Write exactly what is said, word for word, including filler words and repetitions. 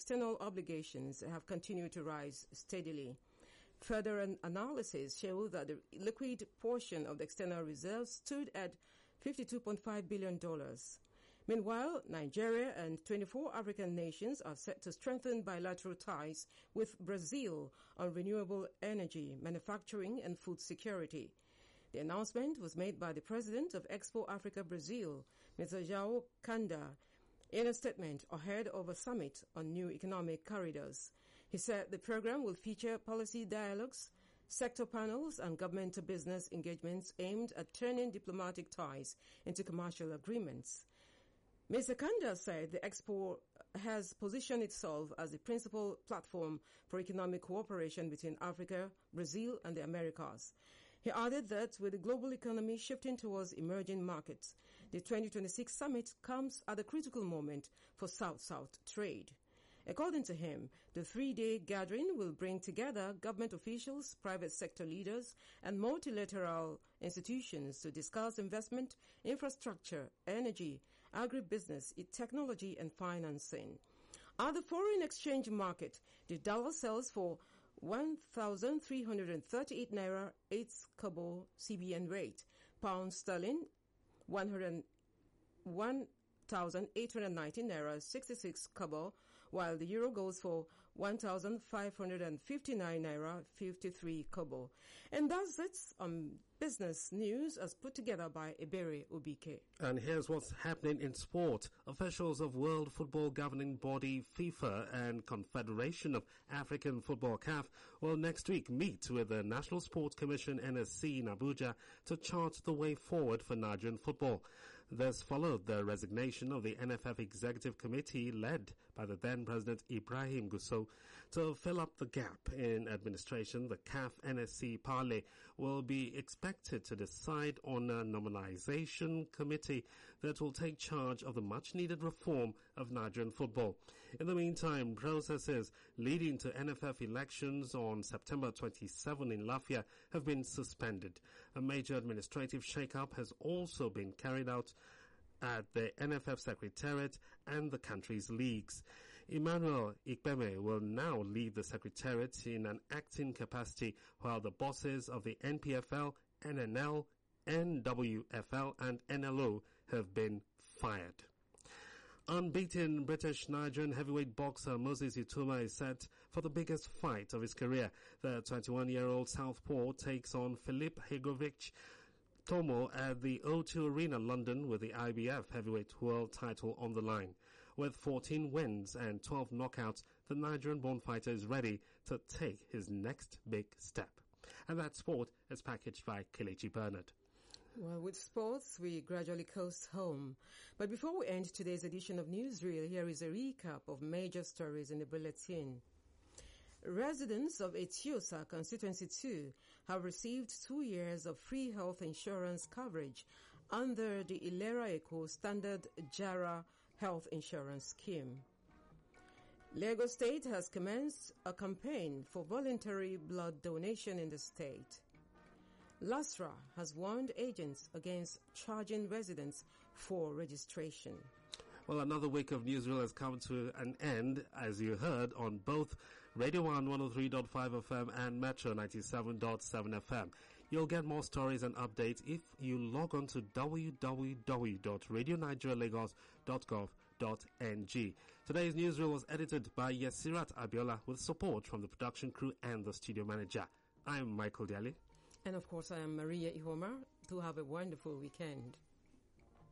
external obligations have continued to rise steadily. Further an analysis show that the liquid portion of the external reserves stood at fifty-two point five billion dollars. Meanwhile, Nigeria and twenty-four African nations are set to strengthen bilateral ties with Brazil on renewable energy, manufacturing and food security. The announcement was made by the president of Expo Africa Brazil, Mister João Kanda, in a statement ahead of a summit on new economic corridors. He said the program will feature policy dialogues, sector panels and government-to-business engagements aimed at turning diplomatic ties into commercial agreements. Mister Kanda said the Expo has positioned itself as the principal platform for economic cooperation between Africa, Brazil and the Americas. He added that with the global economy shifting towards emerging markets, the twenty twenty-six summit comes at a critical moment for South-South trade. According to him, the three-day gathering will bring together government officials, private sector leaders, and multilateral institutions to discuss investment, infrastructure, energy, agribusiness, technology, and financing. At the foreign exchange market, the dollar sells for one thousand three hundred thirty-eight naira eight kobo C B N rate, pound sterling one hundred one thousand eight hundred nineteen naira sixty-six kobo, while the euro goes for one thousand five hundred fifty-nine naira fifty-three kobo. And that's it on business news as put together by Ebere Obike. And here's what's happening in sport. Officials of World Football Governing Body FIFA and Confederation of African Football C A F will next week meet with the National Sports Commission N S C in Abuja to chart the way forward for Nigerian football. This followed the resignation of the N F F Executive Committee led by the then President Ibrahim Gusau. To fill up the gap in administration, the C A F N S C Parley will be expected to decide on a nominalization committee that will take charge of the much-needed reform of Nigerian football. In the meantime, processes leading to N F F elections on September twenty-seventh in Lafia have been suspended. A major administrative shake-up has also been carried out at the N F F Secretariat and the country's leagues. Emmanuel Ikpeme will now lead the Secretariat in an acting capacity, while the bosses of the N P F L, N N L, N W F L and N L O have been fired. Unbeaten British Nigerian heavyweight boxer Moses Ituma is set for the biggest fight of his career. The twenty-one-year-old southpaw takes on Filip Hegovic Tomo at the O two Arena, London, with the I B F heavyweight world title on the line. With fourteen wins and twelve knockouts, the Nigerian-born fighter is ready to take his next big step. And that sport is packaged by Kelechi Bernard. Well, with sports, we gradually coast home. But before we end today's edition of Newsreel, here is a recap of major stories in the bulletin. Residents of Etiosa Constituency two have received two years of free health insurance coverage under the Ilera Eco Standard JARA Health Insurance Scheme. Lagos State has commenced a campaign for voluntary blood donation in the state. LASRA has warned agents against charging residents for registration. Well, another week of Newsreel has come to an end, as you heard, on both Radio one one oh three point five F M and Metro ninety-seven point seven F M. You'll get more stories and updates if you log on to w w w dot radio nigeria lagos dot gov dot n g. Today's Newsreel was edited by Yesirat Abiola with support from the production crew and the studio manager. I'm Michael Daly. And of course, I am Maria Ihoma. Do have a wonderful weekend.